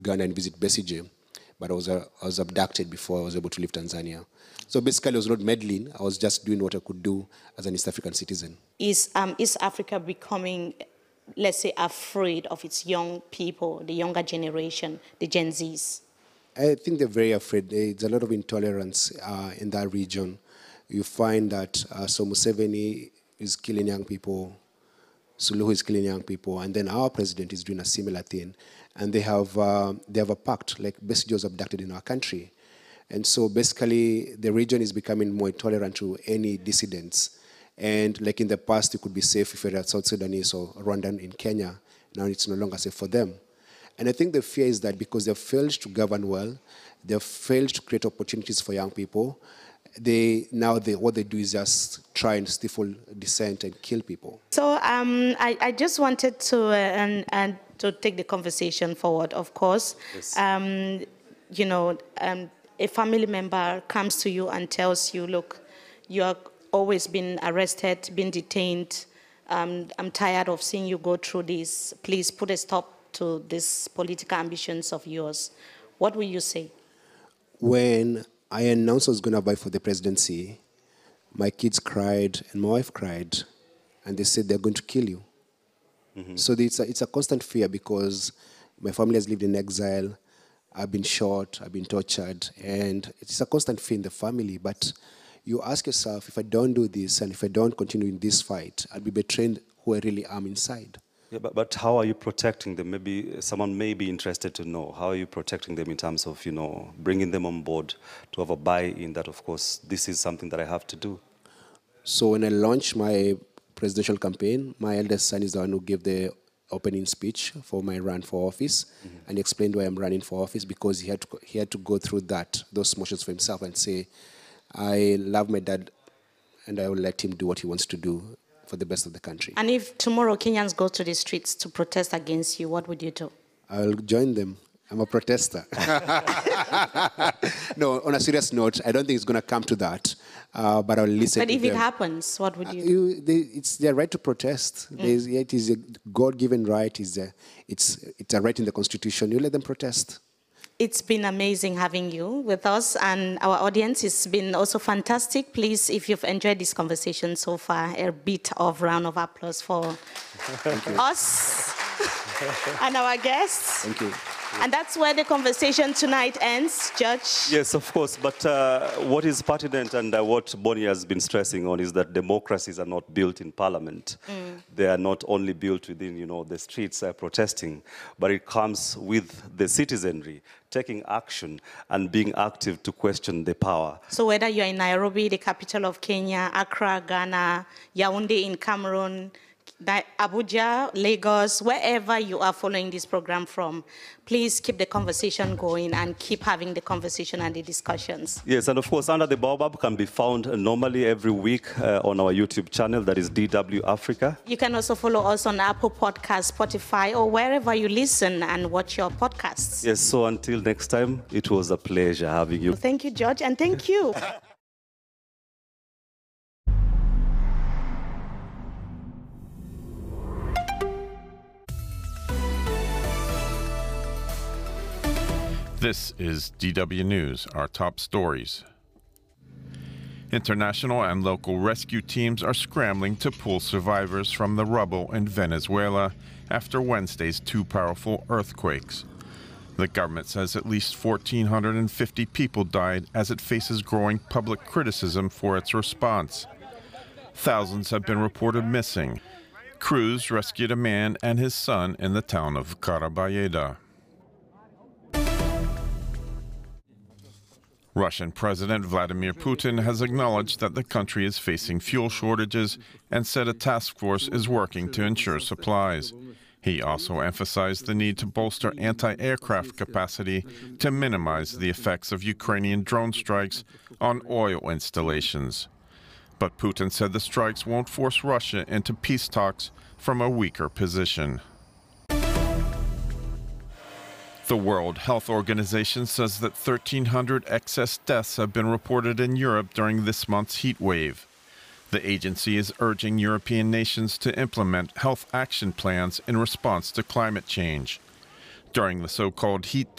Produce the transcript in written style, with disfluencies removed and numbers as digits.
Ghana and visit Besigye, but I was abducted before I was able to leave Tanzania. So basically, I was not meddling. I was just doing what I could do as an East African citizen. Is East Africa becoming, let's say, afraid of its young people, the younger generation, the Gen Zs? I think they're very afraid. There's a lot of intolerance in that region. You find that so Museveni is killing young people, Suluhu is killing young people, and then our president is doing a similar thing. And they have a pact, like Besigye was abducted in our country. And so basically, the region is becoming more intolerant to any dissidents. And like in the past, you could be safe if you're a South Sudanese or Rwandan in Kenya. Now it's no longer safe for them. And I think the fear is that because they've failed to govern well, they've failed to create opportunities for young people, what they do is just try and stifle dissent and kill people. So I just wanted to to take the conversation forward, of course. Yes. A family member comes to you and tells you, look, you are always been arrested, been detained. I'm tired of seeing you go through this. Please put a stop to these political ambitions of yours. What will you say? When I announced I was going to vie for the presidency, my kids cried and my wife cried, and they said they're going to kill you. Mm-hmm. So it's a constant fear because my family has lived in exile. I've been shot, I've been tortured, and it's a constant fear in the family. But you ask yourself, if I don't do this and if I don't continue in this fight, I'll be betraying who I really am inside. Yeah, but how are you protecting them? Maybe someone may be interested to know. How are you protecting them in terms of, bringing them on board to have a buy-in that, of course, this is something that I have to do? So when I launched my presidential campaign, my eldest son is the one who gave the opening speech for my run for office, mm-hmm. and he explained why I'm running for office because he had to go through those motions for himself and say, I love my dad and I will let him do what he wants to do for the best of the country. And if tomorrow Kenyans go to the streets to protest against you, what would you do? I'll join them. I'm a protester. No, on a serious note, I don't think it's going to come to that, but I'll listen. But if it happens, what would you do? It's their right to protest. It is a God-given right. It's a right in the Constitution. You let them protest. It's been amazing having you with us, and our audience has been also fantastic. Please, if you've enjoyed this conversation so far, a bit of round of applause for us and our guests. Thank you. And that's where the conversation tonight ends, Judge. Yes, of course. But what is pertinent and what Bonnie has been stressing on is that democracies are not built in parliament. They are not only built within, the streets protesting, but it comes with the citizenry taking action and being active to question the power. So whether you're in Nairobi, the capital of Kenya, Accra, Ghana, Yaoundé in Cameroon, Abuja, Lagos, wherever you are following this program from, please keep the conversation going and keep having the conversation and the discussions. Yes, and of course, Under the Baobab can be found normally every week on our YouTube channel, that is DW Africa. You can also follow us on Apple Podcasts, Spotify, or wherever you listen and watch your podcasts. Yes, so until next time, it was a pleasure having you. Thank you, George, and thank you. This is DW News, our top stories. International and local rescue teams are scrambling to pull survivors from the rubble in Venezuela after Wednesday's two powerful earthquakes. The government says at least 1,450 people died as it faces growing public criticism for its response. Thousands have been reported missing. Crews rescued a man and his son in the town of Carabayeda. Russian President Vladimir Putin has acknowledged that the country is facing fuel shortages and said a task force is working to ensure supplies. He also emphasized the need to bolster anti-aircraft capacity to minimize the effects of Ukrainian drone strikes on oil installations. But Putin said the strikes won't force Russia into peace talks from a weaker position. The World Health Organization says that 1,300 excess deaths have been reported in Europe during this month's heat wave. The agency is urging European nations to implement health action plans in response to climate change. During the so-called heat